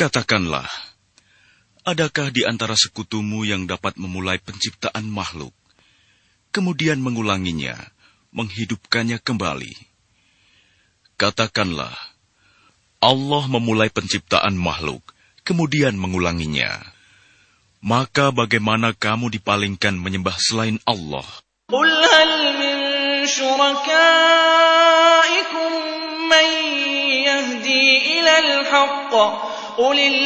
Katakanlah, adakah di antara sekutumu yang dapat memulai penciptaan makhluk, kemudian mengulanginya, menghidupkannya kembali? Katakanlah, Allah memulai penciptaan makhluk, kemudian mengulanginya. Maka bagaimana kamu dipalingkan menyembah selain Allah? قُلْ هَلْ مِن شُرَكَائِكُم مَّن يَهْدِي إِلَى الْحَقِّ قُلِ